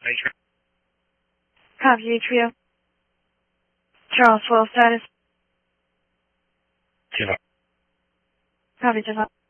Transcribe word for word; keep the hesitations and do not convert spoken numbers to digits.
Atria. Copy, Atria. Charles twelve status. Tip up. Copy, tip up.